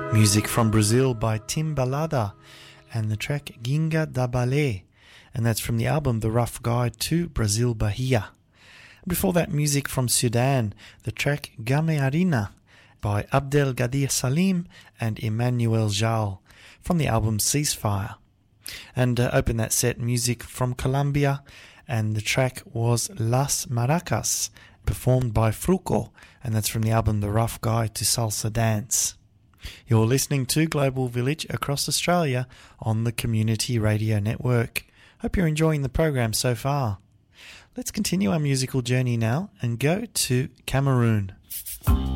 Music from Brazil by Tim Balada and the track Ginga da Balé, and that's from the album The Rough Guide to Brazil Bahia. Before that, music from Sudan, the track Gamearina by Abdel Gadir Salim and Emmanuel Jal from the album Ceasefire. And open that set, music from Colombia, and the track was Las Maracas, performed by Fruco, and that's from the album The Rough Guide to Salsa Dance. You're listening to Global Village across Australia on the Community Radio Network. Hope you're enjoying the program so far. Let's continue our musical journey now and go to Cameroon.